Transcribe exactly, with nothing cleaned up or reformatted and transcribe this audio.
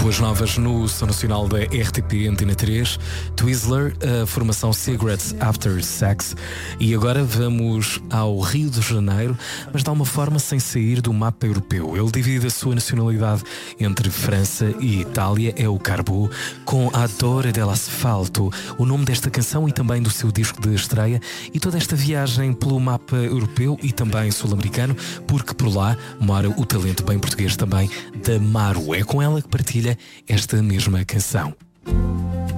Duas novas no Som Nacional da R T P Antena três, Twizzler, a formação Cigarettes After Sex. E agora vamos ao Rio de Janeiro, mas de uma forma sem sair do mapa europeu. Ele divide a sua nacionalidade entre França e Itália, é o Carbo, com Adore dell'Asfalto, o nome desta canção e também do seu disco de estreia, e toda esta viagem pelo mapa europeu e também sul-americano, porque por lá mora o talento bem português também da Maru. É com ela que partilha esta mesma canção.